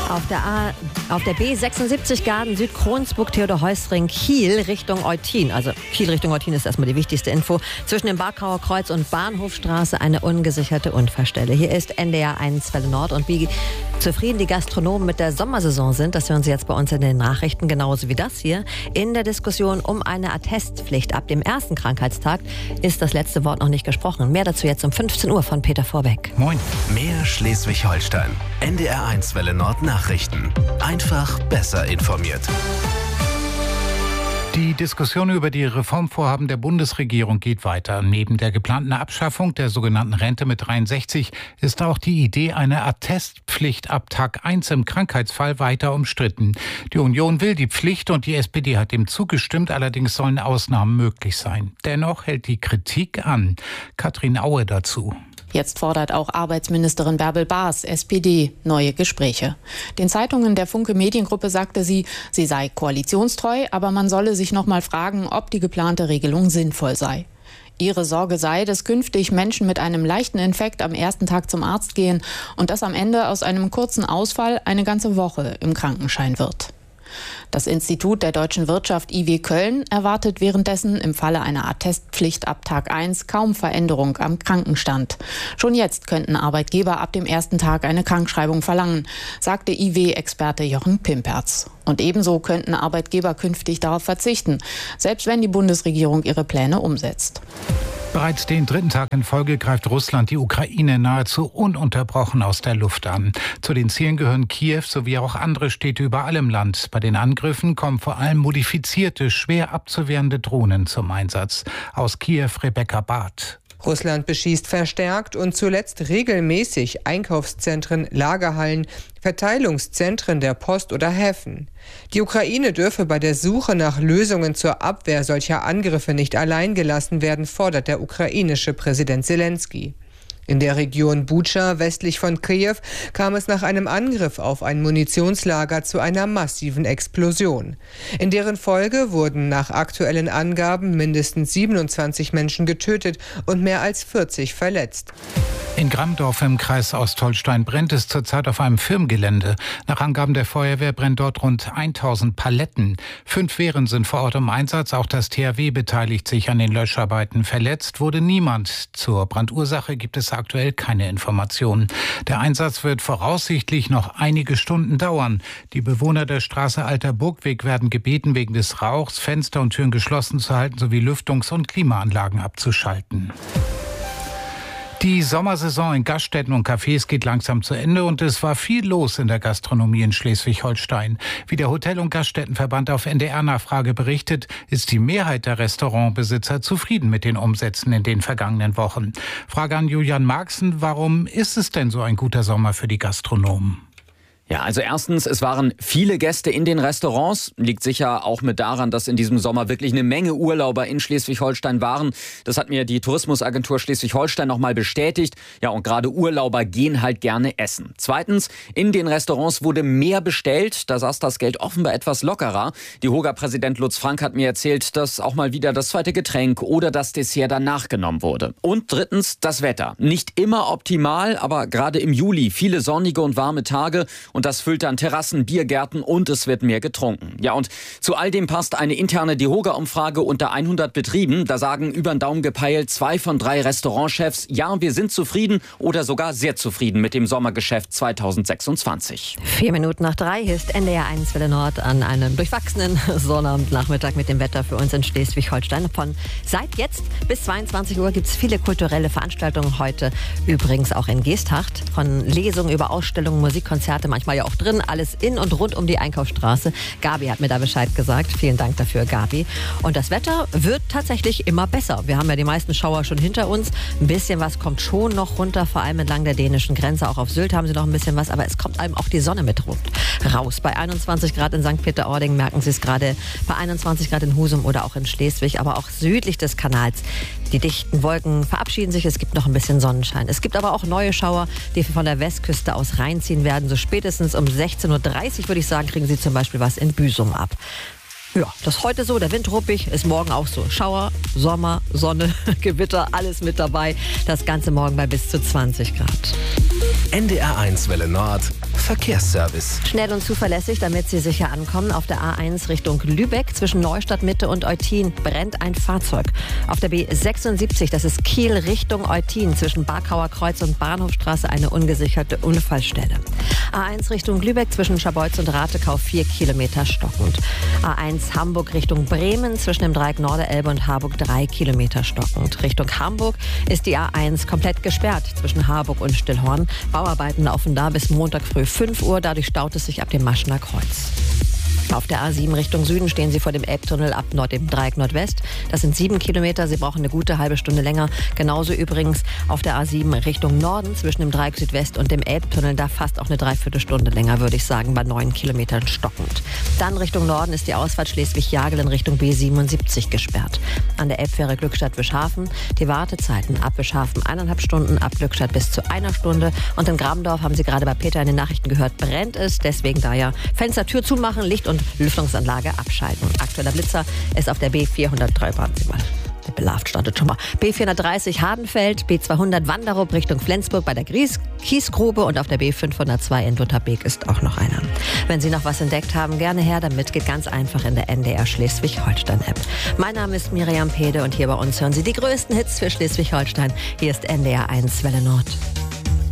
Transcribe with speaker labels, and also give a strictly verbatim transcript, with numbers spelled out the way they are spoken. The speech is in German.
Speaker 1: Auf der, A, auf der B sechsundsiebzig Garden Süd-Kronsburg, Theodor-Heuss-Ring, Kiel Richtung Eutin. Also Kiel Richtung Eutin ist erstmal die wichtigste Info. Zwischen dem Barkauer Kreuz und Bahnhofstraße eine ungesicherte Unfallstelle. Hier ist N D R eins Welle Nord. Und wie zufrieden die Gastronomen mit der Sommersaison sind, das hören Sie jetzt bei uns in den Nachrichten, genauso wie das hier. In der Diskussion um eine Attestpflicht ab dem ersten Krankheitstag ist das letzte Wort noch nicht gesprochen. Mehr dazu jetzt um fünfzehn Uhr von Peter Vorbeck.
Speaker 2: Moin. Mehr Schleswig-Holstein. N D R eins Welle Nord Nachrichten. Einfach besser informiert.
Speaker 3: Die Diskussion über die Reformvorhaben der Bundesregierung geht weiter. Neben der geplanten Abschaffung der sogenannten Rente mit dreiundsechzig ist auch die Idee einer Attestpflicht ab Tag eins im Krankheitsfall weiter umstritten. Die Union will die Pflicht und die S P D hat dem zugestimmt, allerdings sollen Ausnahmen möglich sein. Dennoch hält die Kritik an. Katrin Aue dazu.
Speaker 4: Jetzt fordert auch Arbeitsministerin Bärbel Baas, S P D, neue Gespräche. Den Zeitungen der Funke Mediengruppe sagte sie, sie sei koalitionstreu, aber man solle sich noch mal fragen, ob die geplante Regelung sinnvoll sei. Ihre Sorge sei, dass künftig Menschen mit einem leichten Infekt am ersten Tag zum Arzt gehen und dass am Ende aus einem kurzen Ausfall eine ganze Woche im Krankenschein wird. Das Institut der deutschen Wirtschaft I W Köln erwartet währenddessen im Falle einer Attestpflicht ab Tag eins kaum Veränderung am Krankenstand. Schon jetzt könnten Arbeitgeber ab dem ersten Tag eine Krankschreibung verlangen, sagte I W-Experte Jochen Pimperz. Und ebenso könnten Arbeitgeber künftig darauf verzichten, selbst wenn die Bundesregierung ihre Pläne umsetzt.
Speaker 3: Bereits den dritten Tag in Folge greift Russland die Ukraine nahezu ununterbrochen aus der Luft an. Zu den Zielen gehören Kiew sowie auch andere Städte überall im Land. Bei den Angriffen kommen vor allem modifizierte, schwer abzuwehrende Drohnen zum Einsatz. Aus Kiew Rebecca Barth.
Speaker 5: Russland beschießt verstärkt und zuletzt regelmäßig Einkaufszentren, Lagerhallen, Verteilungszentren der Post oder Häfen. Die Ukraine dürfe bei der Suche nach Lösungen zur Abwehr solcher Angriffe nicht allein gelassen werden, fordert der ukrainische Präsident Selenskyj. In der Region Butscha westlich von Kiew kam es nach einem Angriff auf ein Munitionslager zu einer massiven Explosion. In deren Folge wurden nach aktuellen Angaben mindestens siebenundzwanzig Menschen getötet und mehr als vierzig verletzt.
Speaker 3: In Gramdorf im Kreis Ostholstein brennt es zurzeit auf einem Firmengelände. Nach Angaben der Feuerwehr brennt dort rund tausend Paletten. Fünf Wehren sind vor Ort im Einsatz. Auch das T H W beteiligt sich an den Löscharbeiten. Verletzt wurde niemand. Zur Brandursache gibt es aktuell keine Informationen. Der Einsatz wird voraussichtlich noch einige Stunden dauern. Die Bewohner der Straße Alter Burgweg werden gebeten, wegen des Rauchs Fenster und Türen geschlossen zu halten sowie Lüftungs- und Klimaanlagen abzuschalten. Die Sommersaison in Gaststätten und Cafés geht langsam zu Ende und es war viel los in der Gastronomie in Schleswig-Holstein. Wie der Hotel- und Gaststättenverband auf N D R-Nachfrage berichtet, ist die Mehrheit der Restaurantbesitzer zufrieden mit den Umsätzen in den vergangenen Wochen. Frage an Julian Marxen, warum ist es denn so ein guter Sommer für die Gastronomen?
Speaker 6: Ja, also erstens, es waren viele Gäste in den Restaurants. Liegt sicher auch mit daran, dass in diesem Sommer wirklich eine Menge Urlauber in Schleswig-Holstein waren. Das hat mir die Tourismusagentur Schleswig-Holstein nochmal bestätigt. Ja, und gerade Urlauber gehen halt gerne essen. Zweitens, in den Restaurants wurde mehr bestellt. Da saß das Geld offenbar etwas lockerer. Die Hoga-Präsident Lutz Frank hat mir erzählt, dass auch mal wieder das zweite Getränk oder das Dessert danach genommen wurde. Und drittens, das Wetter. Nicht immer optimal, aber gerade im Juli viele sonnige und warme Tage. Und das füllt dann Terrassen, Biergärten und es wird mehr getrunken. Ja, und zu all dem passt eine interne DEHOGA-Umfrage unter hundert Betrieben. Da sagen über den Daumen gepeilt zwei von drei Restaurantchefs, ja, wir sind zufrieden oder sogar sehr zufrieden mit dem Sommergeschäft zweitausendsechsundzwanzig.
Speaker 1: Vier Minuten nach drei, hier ist N D R eins Welle Nord an einem durchwachsenen Sonnabendnachmittag mit dem Wetter für uns in Schleswig-Holstein. Von seit jetzt bis zweiundzwanzig Uhr gibt es viele kulturelle Veranstaltungen. Heute übrigens auch in Geesthacht. Von Lesungen über Ausstellungen, Musikkonzerte, manchmal ja auch drin, alles in und rund um die Einkaufsstraße. Gabi hat mir da Bescheid gesagt. Vielen Dank dafür, Gabi. Und das Wetter wird tatsächlich immer besser. Wir haben ja die meisten Schauer schon hinter uns. Ein bisschen was kommt schon noch runter, vor allem entlang der dänischen Grenze. Auch auf Sylt haben sie noch ein bisschen was, aber es kommt einem auch die Sonne mit raus. Bei einundzwanzig Grad in Sankt Peter-Ording merken Sie es gerade, bei einundzwanzig Grad in Husum oder auch in Schleswig, aber auch südlich des Kanals. Die dichten Wolken verabschieden sich, es gibt noch ein bisschen Sonnenschein. Es gibt aber auch neue Schauer, die von der Westküste aus reinziehen werden. So spätestens um sechzehn Uhr dreißig, würde ich sagen, kriegen Sie zum Beispiel was in Büsum ab. Ja, das ist heute so, der Wind ruppig, ist morgen auch so. Schauer, Sommer, Sonne, Gewitter, alles mit dabei. Das Ganze morgen bei bis zu zwanzig Grad.
Speaker 2: N D R eins Welle Nord Verkehrsservice.
Speaker 1: Schnell und zuverlässig, damit Sie sicher ankommen. Auf der A eins Richtung Lübeck zwischen Neustadt Mitte und Eutin brennt ein Fahrzeug. Auf der B sechsundsiebzig, das ist Kiel Richtung Eutin zwischen Barkauer Kreuz und Bahnhofstraße eine ungesicherte Unfallstelle. A eins Richtung Lübeck zwischen Scharbeutz und Ratekau vier Kilometer stockend. A eins Hamburg Richtung Bremen zwischen dem Dreieck Norderelbe und Harburg drei Kilometer stockend. Richtung Hamburg ist die A eins komplett gesperrt zwischen Harburg und Stillhorn. Bauarbeiten laufen da bis Montag früh fünf Uhr, dadurch staut es sich ab dem Maschener Kreuz. Auf der A sieben Richtung Süden stehen Sie vor dem Elbtunnel ab Nord dem Dreieck Nordwest. Das sind sieben Kilometer. Sie brauchen eine gute halbe Stunde länger. Genauso übrigens auf der A sieben Richtung Norden zwischen dem Dreieck Südwest und dem Elbtunnel. Da fast auch eine Dreiviertelstunde länger, würde ich sagen, bei neun Kilometern stockend. Dann Richtung Norden ist die Ausfahrt Schleswig-Jagel in Richtung B siebenundsiebzig gesperrt. An der Elbfähre Glückstadt-Wischhafen die Wartezeiten ab Wischhafen eineinhalb Stunden, ab Glückstadt bis zu einer Stunde. Und in Grabendorf haben Sie gerade bei Peter in den Nachrichten gehört, brennt es. Deswegen da ja Fenster, Tür zumachen, Licht und Lüftungsanlage abschalten. Aktueller Blitzer ist auf der B vierhundertdrei. Warten Sie mal. Der Belarft startet schon mal. B vierhundertdreißig Hardenfeld, B zweihundert Wanderup Richtung Flensburg bei der Gries Kiesgrube und auf der B fünfhundertzwei in Lutherbeek ist auch noch einer. Wenn Sie noch was entdeckt haben, gerne her damit. Geht ganz einfach in der N D R Schleswig-Holstein-App. Mein Name ist Miriam Pede und hier bei uns hören Sie die größten Hits für Schleswig-Holstein. Hier ist N D R eins Welle Nord.